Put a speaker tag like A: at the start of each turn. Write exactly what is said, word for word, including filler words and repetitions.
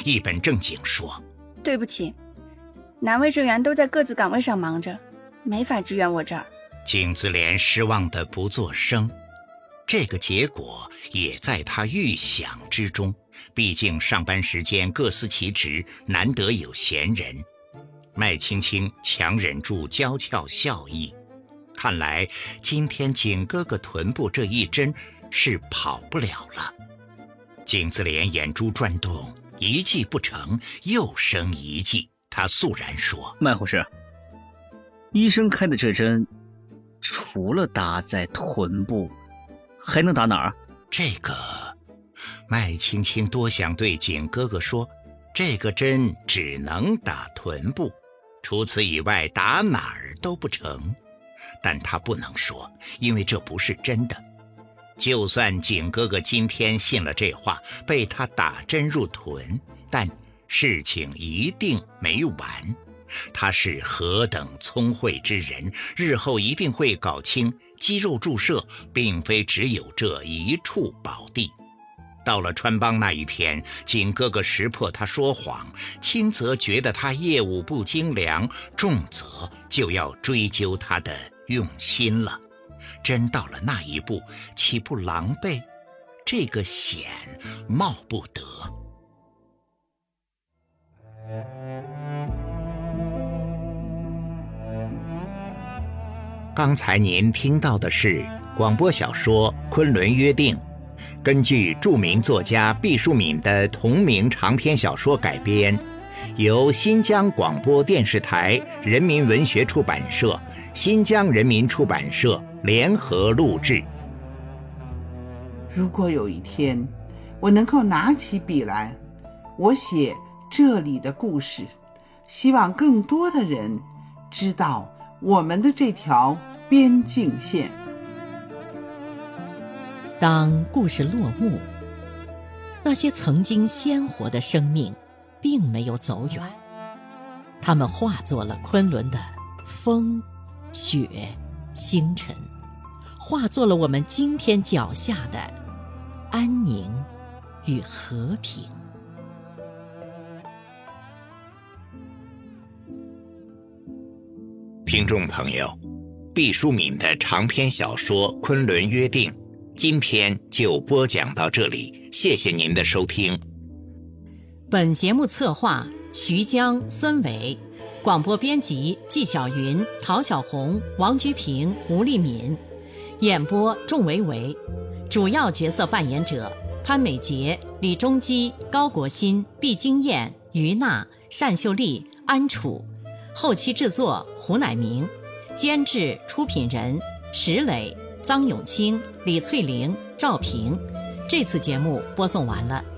A: 一本正经说：
B: 对不起，男卫生员都在各自岗位上忙着，没法支援我这儿。
A: 景子莲失望的不作声，这个结果也在他预想之中，毕竟上班时间各司其职，难得有闲人。麦青青强忍住娇俏笑意，看来今天景哥哥臀部这一针是跑不了了。景子莲眼珠转动，一计不成又生一计，他肃然说：
C: 麦护士，医生开的这针除了打在臀部还能打哪儿？
A: 这个麦青青多想对景哥哥说，这个针只能打臀部，除此以外打哪儿都不成，但他不能说，因为这不是真的。就算景哥哥今天信了这话，被他打针入臀，但事情一定没完。他是何等聪慧之人，日后一定会搞清肌肉注射并非只有这一处宝地。到了穿帮那一天，景哥哥识破他说谎，轻则觉得他业务不精良，重则就要追究他的用心了。真到了那一步，岂不狼狈？这个险冒不得。刚才您听到的是广播小说《昆仑约定》，根据著名作家毕淑敏的同名长篇小说改编，由新疆广播电视台人民文学出版社、新疆人民出版社联合录制。
D: 如果有一天我能够拿起笔来，我写这里的故事，希望更多的人知道我们的这条边境线。
E: 当故事落幕，那些曾经鲜活的生命并没有走远，它们化作了昆仑的风、雪、星辰，化作了我们今天脚下的安宁与和平。
A: 听众朋友，毕淑敏的长篇小说《昆仑约定》今天就播讲到这里，谢谢您的收听。
E: 本节目策划徐江、孙伟，广播编辑纪晓云、陶小红、王居平、吴丽敏，演播仲维维，主要角色扮演者潘美杰、李中基、高国新、毕金燕、于娜、单秀丽、安楚，后期制作胡乃明，监制出品人石磊、臧永清、李翠玲、赵平。这次节目播送完了。